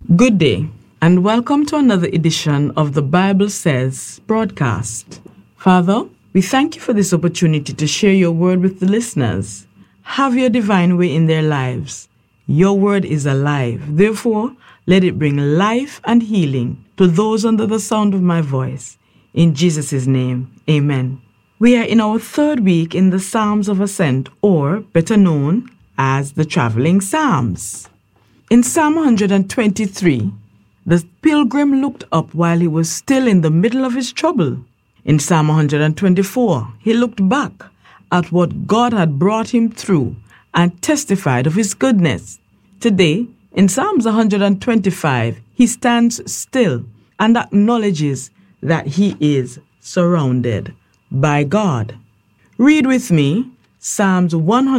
Good day, and welcome to another edition of the Bible Says broadcast. Father, we thank you for this opportunity to share your word with the listeners. Have your divine way in their lives. Your word is alive. Therefore, let it bring life and healing to those under the sound of my voice. In Jesus' name, amen. We are in our third week in the Psalms of Ascent, or better known as the Traveling Psalms. In Psalm 123, the pilgrim looked up while he was still in the middle of his trouble. In Psalm 124, he looked back at what God had brought him through and testified of his goodness. Today, in Psalms 125, he stands still and acknowledges that he is surrounded by God. Read with me Psalms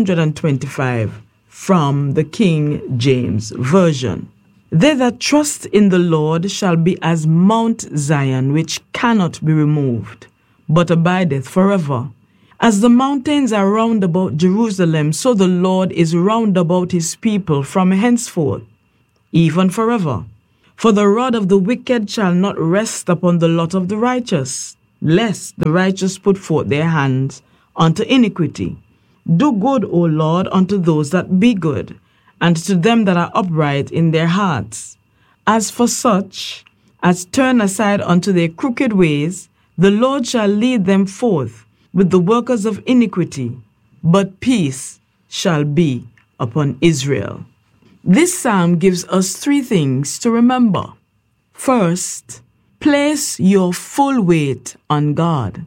125 from the King James Version. They that trust in the Lord shall be as Mount Zion, which cannot be removed, but abideth forever. As the mountains are round about Jerusalem, so the Lord is round about his people from henceforth, even forever. For the rod of the wicked shall not rest upon the lot of the righteous, lest the righteous put forth their hands unto iniquity. Do good, O Lord, unto those that be good, and to them that are upright in their hearts. As for such as turn aside unto their crooked ways, the Lord shall lead them forth with the workers of iniquity, but peace shall be upon Israel. This psalm gives us three things to remember. First, place your full weight on God.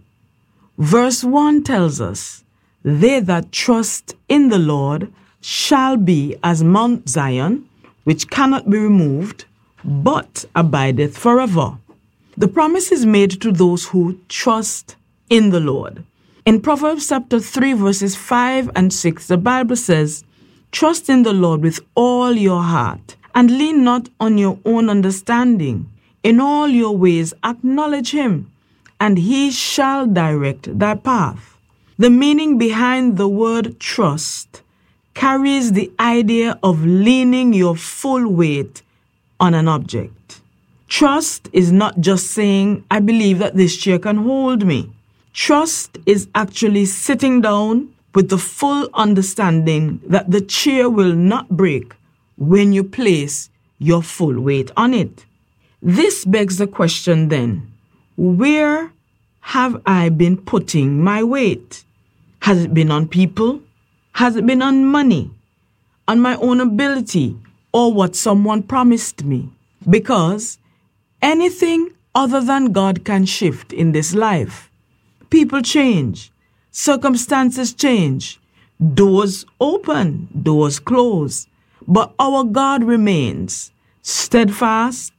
Verse 1 tells us, they that trust in the Lord shall be as Mount Zion, which cannot be removed, but abideth forever. The promise is made to those who trust in the Lord. In Proverbs chapter 3, verses 5 and 6, the Bible says, trust in the Lord with all your heart, and lean not on your own understanding. In all your ways acknowledge him, and he shall direct thy path. The meaning behind the word trust carries the idea of leaning your full weight on an object. Trust is not just saying, I believe that this chair can hold me. Trust is actually sitting down with the full understanding that the chair will not break when you place your full weight on it. This begs the question then, where have I been putting my weight? Has it been on people? Has it been on money? On my own ability? Or what someone promised me? Because anything other than God can shift in this life. People change. Circumstances change. Doors open. Doors close. But our God remains steadfast,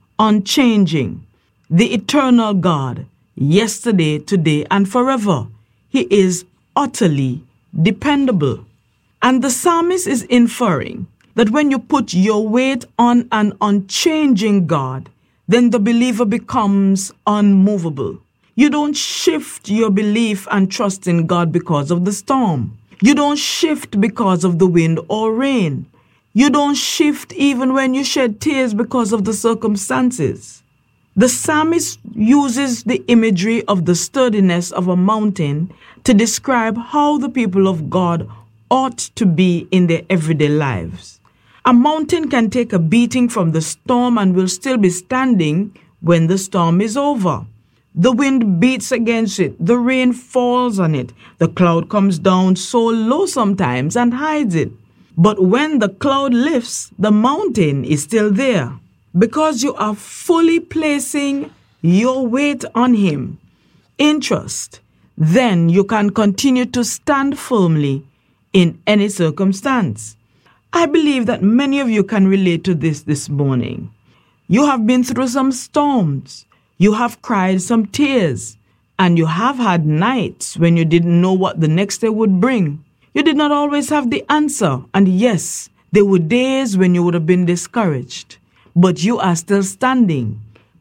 unchanging, the eternal God, yesterday, today, and forever. He is utterly dependable. And the psalmist is inferring that when you put your weight on an unchanging God, then the believer becomes unmovable. You don't shift your belief and trust in God because of the storm. You don't shift because of the wind or rain. You don't shift even when you shed tears because of the circumstances. The psalmist uses the imagery of the sturdiness of a mountain to describe how the people of God ought to be in their everyday lives. A mountain can take a beating from the storm and will still be standing when the storm is over. The wind beats against it, the rain falls on it, the cloud comes down so low sometimes and hides it. But when the cloud lifts, the mountain is still there. Because you are fully placing your weight on him in trust, then you can continue to stand firmly in any circumstance. I believe that many of you can relate to this morning. You have been through some storms. You have cried some tears. And you have had nights when you didn't know what the next day would bring. You did not always have the answer. And yes, there were days when you would have been discouraged. But you are still standing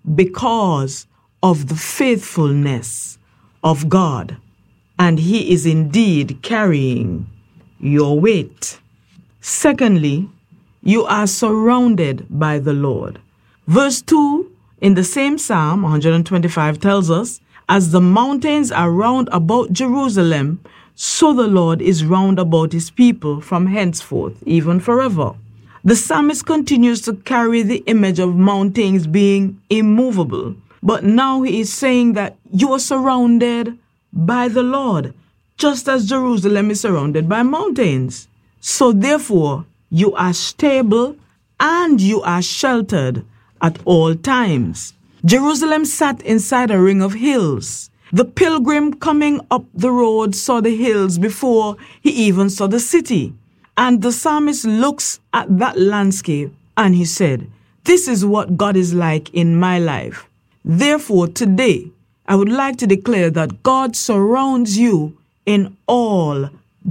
because of the faithfulness of God. And he is indeed carrying your weight. Secondly, You are surrounded by the Lord. Verse 2 in the same Psalm 125 tells us, as the mountains are round about Jerusalem, so the Lord is round about his people from henceforth, even forever. The psalmist continues to carry the image of mountains being immovable, but now he is saying that you are surrounded by the Lord, just as Jerusalem is surrounded by mountains. So therefore, you are stable and you are sheltered at all times. Jerusalem sat inside a ring of hills. The pilgrim coming up the road saw the hills before he even saw the city. And the psalmist looks at that landscape and he said, this is what God is like in my life. Therefore, today, I would like to declare that God surrounds you in all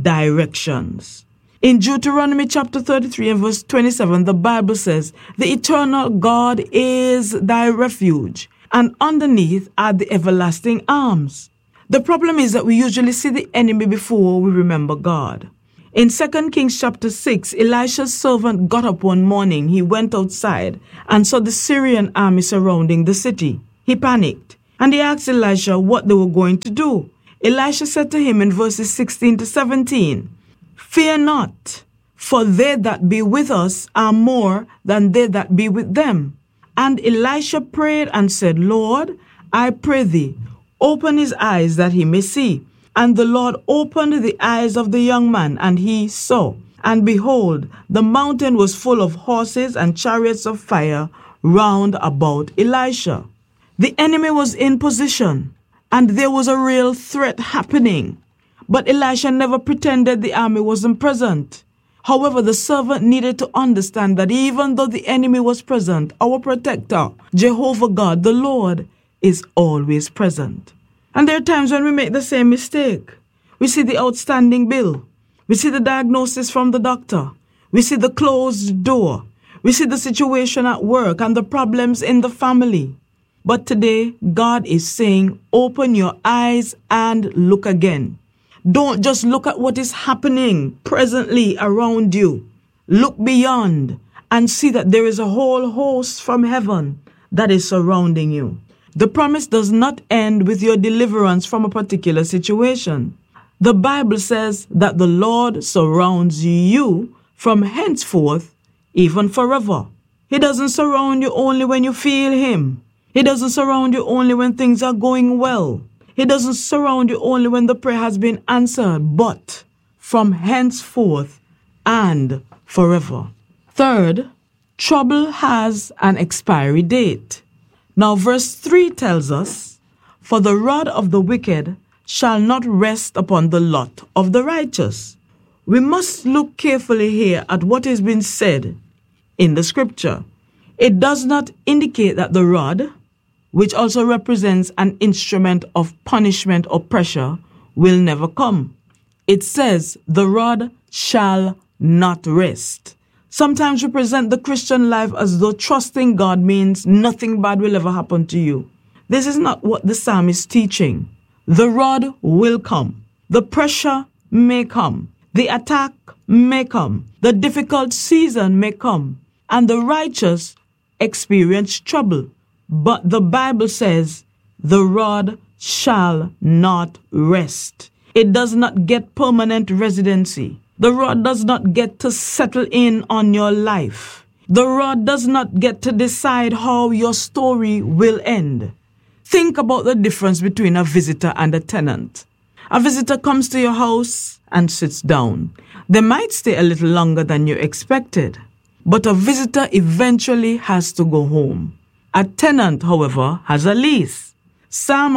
directions. In Deuteronomy chapter 33 and verse 27, the Bible says, the eternal God is thy refuge, and underneath are the everlasting arms. The problem is that we usually see the enemy before we remember God. In 2 Kings chapter 6, Elisha's servant got up one morning. He went outside and saw the Syrian army surrounding the city. He panicked, and he asked Elisha what they were going to do. Elisha said to him in verses 16 to 17, fear not, for they that be with us are more than they that be with them. And Elisha prayed and said, Lord, I pray thee, open his eyes that he may see. And the Lord opened the eyes of the young man, and he saw. And behold, the mountain was full of horses and chariots of fire round about Elisha. The enemy was in position, and there was a real threat happening. But Elisha never pretended the army wasn't present. However, the servant needed to understand that even though the enemy was present, our protector, Jehovah God, the Lord, is always present. And there are times when we make the same mistake. We see the outstanding bill. We see the diagnosis from the doctor. We see the closed door. We see the situation at work and the problems in the family. But today, God is saying, open your eyes and look again. Don't just look at what is happening presently around you. Look beyond and see that there is a whole host from heaven that is surrounding you. The promise does not end with your deliverance from a particular situation. The Bible says that the Lord surrounds you from henceforth, even forever. He doesn't surround you only when you feel him. He doesn't surround you only when things are going well. He doesn't surround you only when the prayer has been answered, but from henceforth and forever. Third, trouble has an expiry date. Now, verse 3 tells us, for the rod of the wicked shall not rest upon the lot of the righteous. We must look carefully here at what has been said in the scripture. It does not indicate that the rod, which also represents an instrument of punishment or pressure, will never come. It says the rod shall not rest. Sometimes we present the Christian life as though trusting God means nothing bad will ever happen to you. This is not what the psalm is teaching. The rod will come. The pressure may come. The attack may come. The difficult season may come. And the righteous experience trouble. But the Bible says the rod shall not rest. It does not get permanent residency. The rod does not get to settle in on your life. The rod does not get to decide how your story will end. Think about the difference between a visitor and a tenant. A visitor comes to your house and sits down. They might stay a little longer than you expected, but a visitor eventually has to go home. A tenant, however, has a lease. Psalm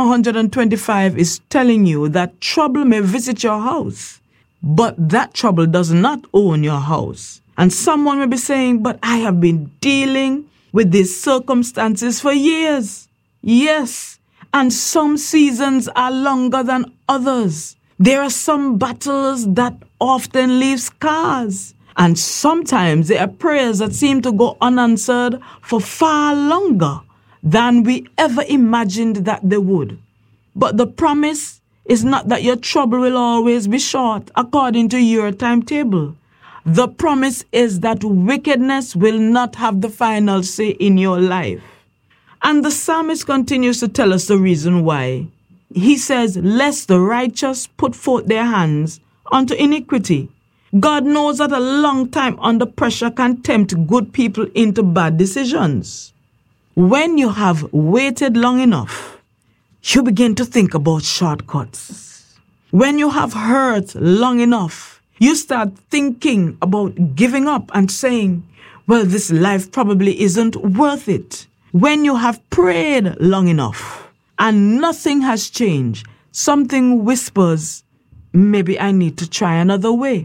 125 is telling you that trouble may visit your house, but that trouble does not own your house. And someone may be saying, but I have been dealing with these circumstances for years. Yes, and some seasons are longer than others. There are some battles that often leave scars. And sometimes there are prayers that seem to go unanswered for far longer than we ever imagined that they would. But the promise is not that your trouble will always be short according to your timetable. The promise is that wickedness will not have the final say in your life. And the psalmist continues to tell us the reason why. He says, lest the righteous put forth their hands unto iniquity. God knows that a long time under pressure can tempt good people into bad decisions. When you have waited long enough, you begin to think about shortcuts. When you have hurt long enough, you start thinking about giving up and saying, well, this life probably isn't worth it. When you have prayed long enough and nothing has changed, something whispers, maybe I need to try another way.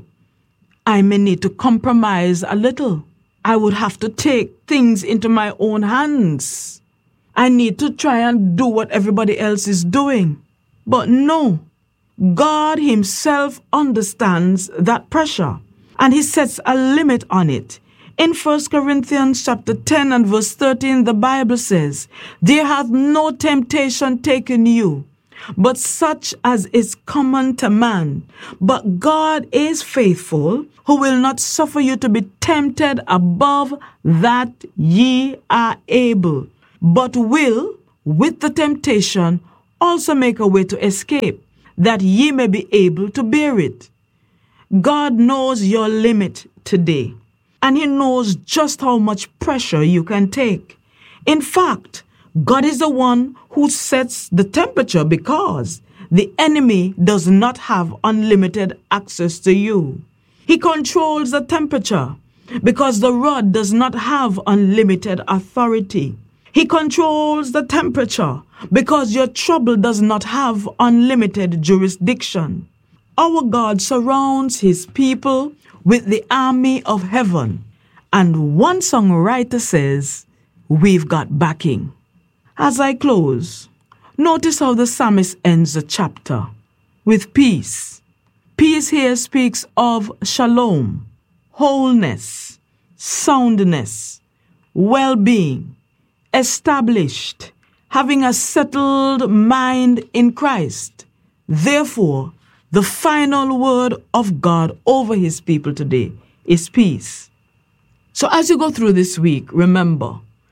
I may need to compromise a little. I would have to take things into my own hands. I need to try and do what everybody else is doing. But no, God himself understands that pressure, and he sets a limit on it. In 1 Corinthians chapter 10 and verse 13, the Bible says, there hath no temptation taken you, but such as is common to man. But God is faithful, who will not suffer you to be tempted above that ye are able, but will, with the temptation, also make a way to escape, that ye may be able to bear it. God knows your limit today, and he knows just how much pressure you can take. In fact, God is the one who sets the temperature because the enemy does not have unlimited access to you. He controls the temperature because the rod does not have unlimited authority. He controls the temperature because your trouble does not have unlimited jurisdiction. Our God surrounds his people with the army of heaven. And one songwriter says, we've got backing. As I close, notice how the psalmist ends the chapter with peace. Peace here speaks of shalom, wholeness, soundness, well-being, established, having a settled mind in Christ. Therefore, the final word of God over his people today is peace. So as you go through this week, remember,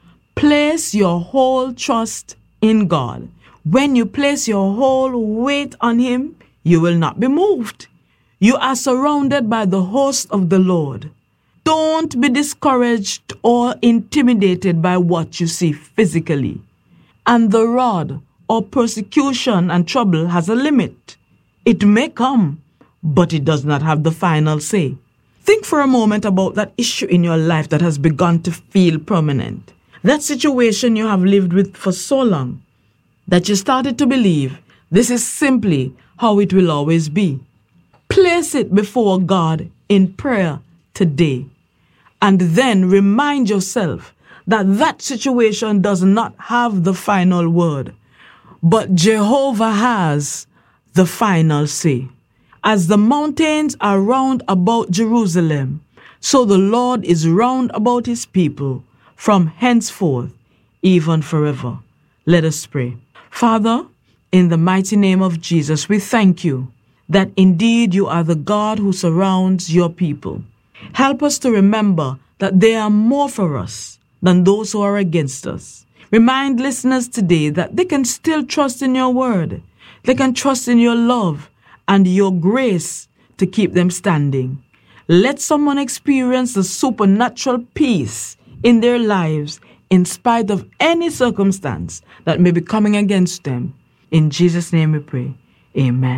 place your whole trust in God. When you place your whole weight on him, you will not be moved. You are surrounded by the host of the Lord. Don't be discouraged or intimidated by what you see physically. And the rod or persecution and trouble has a limit. It may come, but it does not have the final say. Think for a moment about that issue in your life that has begun to feel permanent. That situation you have lived with for so long that you started to believe this is simply how it will always be. Place it before God in prayer today, and then remind yourself that that situation does not have the final word, but Jehovah has the final say. As the mountains are round about Jerusalem, so the Lord is round about his people from henceforth, even forever. Let us pray. Father, in the mighty name of Jesus, we thank you that indeed you are the God who surrounds your people. Help us to remember that there are more for us than those who are against us. Remind listeners today that they can still trust in your word. They can trust in your love and your grace to keep them standing. Let someone experience the supernatural peace in their lives in spite of any circumstance that may be coming against them. In Jesus' name we pray. Amen.